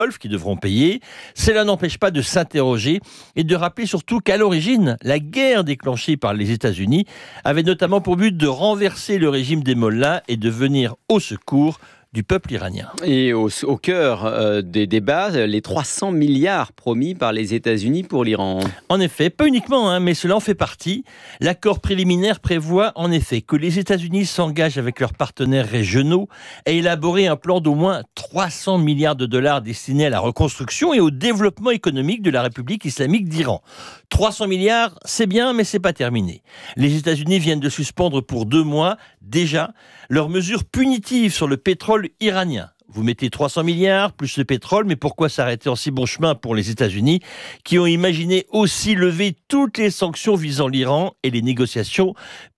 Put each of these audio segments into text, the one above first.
Wolf qui devront payer. Cela n'empêche pas de s'interroger et de rappeler surtout qu'à l'origine, la guerre déclenchée par les États-Unis avait notamment pour but de renverser le régime des mollahs et de venir au secours du peuple iranien. Et au cœur des débats, les 300 milliards promis par les États-Unis pour l'Iran. En effet, pas uniquement, mais cela en fait partie. L'accord préliminaire prévoit en effet que les États-Unis s'engagent avec leurs partenaires régionaux à élaborer un plan d'au moins 300 milliards de dollars destinés à la reconstruction et au développement économique de la République islamique d'Iran. 300 milliards, c'est bien, mais c'est pas terminé. Les États-Unis viennent de suspendre pour 2 mois, déjà, leurs mesures punitives sur le pétrole iranien. Vous mettez 300 milliards plus le pétrole, mais pourquoi s'arrêter en si bon chemin pour les États-Unis qui ont imaginé aussi lever toutes les sanctions visant l'Iran et les négociations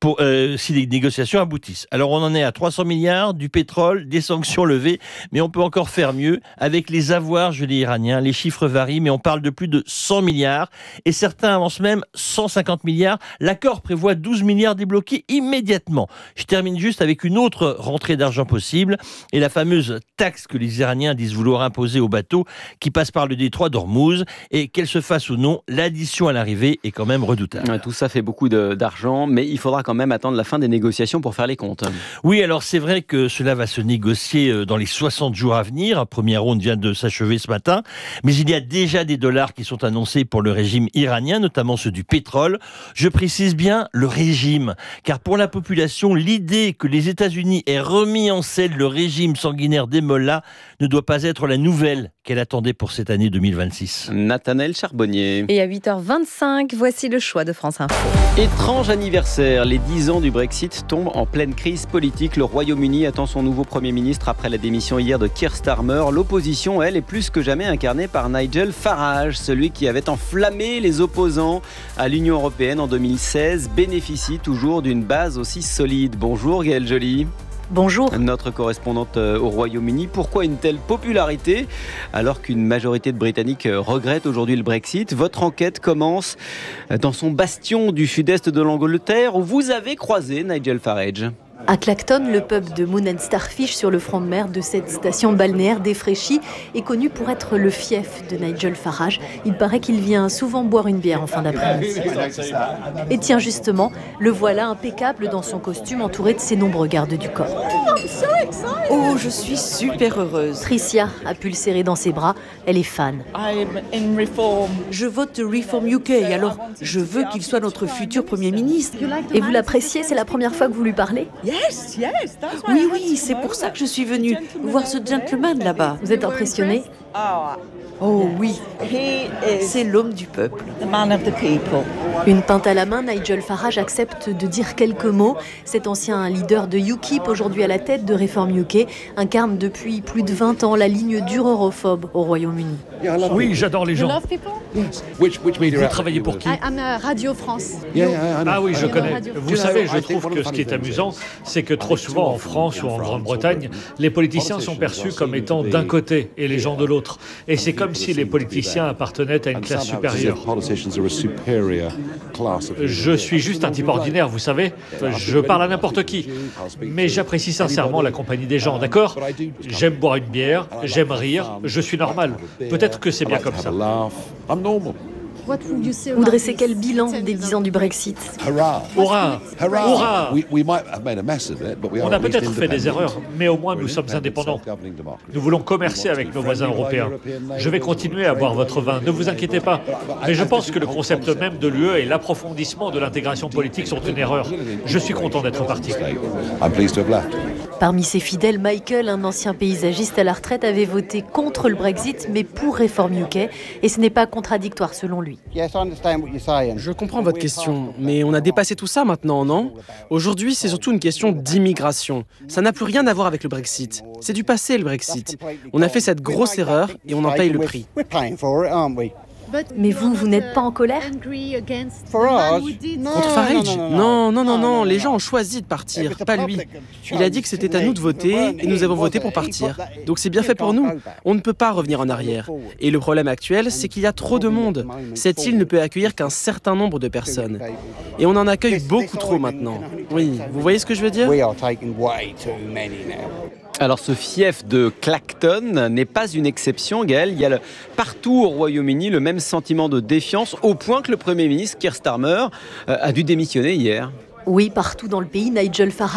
si les négociations aboutissent. Alors on en est à 300 milliards, du pétrole, des sanctions levées, mais on peut encore faire mieux avec les avoirs gelés iraniens. Les chiffres varient, mais on parle de plus de 100 milliards et certains avancent même 150 milliards. L'accord prévoit 12 milliards débloqués immédiatement. Je termine juste avec une autre rentrée d'argent possible et la fameuse taxe que les Iraniens disent vouloir imposer aux bateaux qui passent par le détroit d'Ormuz, et qu'elle se fasse ou non, l'addition à l'arrivée est quand même redoutable. Tout ça fait beaucoup d'argent, mais il faudra quand même attendre la fin des négociations pour faire les comptes. Oui, alors c'est vrai que cela va se négocier dans les 60 jours à venir. Un premier round vient de s'achever ce matin, mais il y a déjà des dollars qui sont annoncés pour le régime iranien, notamment ceux du pétrole. Je précise bien le régime, car pour la population, l'idée que les États-Unis aient remis en selle le régime sanguinaire des mollahs ne doit pas être la nouvelle qu'elle attendait pour cette année 2026. Nathanaël Charbonnier. Et à 8h25, voici le choix de France Info. Étrange anniversaire, les 10 ans du Brexit tombent en pleine crise politique. Le Royaume-Uni attend son nouveau Premier ministre après la démission hier de Keir Starmer. L'opposition, elle, est plus que jamais incarnée par Nigel Farage, celui qui avait enflammé les opposants à l'Union européenne en 2016, bénéficie toujours d'une base aussi solide. Bonjour Gaëlle Joly. Bonjour. Notre correspondante au Royaume-Uni. Pourquoi une telle popularité alors qu'une majorité de Britanniques regrette aujourd'hui le Brexit? Votre enquête commence dans son bastion du sud-est de l'Angleterre où vous avez croisé Nigel Farage. À Clacton, le pub de Moon & Starfish sur le front de mer de cette station balnéaire défraîchie est connu pour être le fief de Nigel Farage. Il paraît qu'il vient souvent boire une bière en fin d'après-midi. Et tiens justement, le voilà impeccable dans son costume entouré de ses nombreux gardes du corps. Oh, je suis super heureuse. Tricia a pu le serrer dans ses bras, elle est fan. Je vote Reform UK, alors je veux qu'il soit notre futur Premier ministre. Et vous l'appréciez, c'est la première fois que vous lui parlez ? Oui, c'est pour ça que je suis venue voir ce gentleman là-bas. Vous êtes impressionné ? Oh oui, c'est l'homme du peuple. Une pinte à la main, Nigel Farage accepte de dire quelques mots. Cet ancien leader de UKIP, aujourd'hui à la tête de Reform UK, incarne depuis plus de 20 ans la ligne dure europhobe au Royaume-Uni. Oui, j'adore les gens. Vous travaillez pour qui? Radio France. Ah oui, je connais. Vous savez, je trouve que ce qui est amusant, c'est que trop souvent en France ou en Grande-Bretagne, les politiciens sont perçus comme étant d'un côté et les gens de l'autre. Et c'est comme si les politiciens appartenaient à une classe supérieure. Je suis juste un type ordinaire, vous savez. Je parle à n'importe qui. Mais j'apprécie sincèrement la compagnie des gens, d'accord? J'aime boire une bière, j'aime rire, je suis normal. Peut-être que c'est bien comme ça. Vous dressez quel bilan des 10 ans du Brexit? Hurrah! Hurrah! On a peut-être fait des erreurs, mais au moins nous sommes indépendants. Nous voulons commercer avec nos voisins européens. Je vais continuer à boire votre vin, ne vous inquiétez pas. Mais je pense que le concept même de l'UE et l'approfondissement de l'intégration politique sont une erreur. Je suis content d'être parti. Parmi ses fidèles, Michael, un ancien paysagiste à la retraite, avait voté contre le Brexit, mais pour Reform UK. Et ce n'est pas contradictoire selon lui. Je comprends votre question, mais on a dépassé tout ça maintenant, non? Aujourd'hui, c'est surtout une question d'immigration. Ça n'a plus rien à voir avec le Brexit. C'est du passé, le Brexit. On a fait cette grosse erreur et on en paye le prix. Mais vous n'êtes pas en colère? Contre Farage? Non, les gens ont choisi de partir, pas lui. Il a dit que c'était à nous de voter et nous avons voté pour partir. Donc c'est bien fait pour nous. On ne peut pas revenir en arrière. Et le problème actuel, c'est qu'il y a trop de monde. Cette île ne peut accueillir qu'un certain nombre de personnes. Et on en accueille beaucoup trop maintenant. Oui, vous voyez ce que je veux dire? Alors ce fief de Clacton n'est pas une exception, Gaël. Il y a partout au Royaume-Uni le même sentiment de défiance, au point que le Premier ministre Keir Starmer a dû démissionner hier. Oui, partout dans le pays, Nigel Farage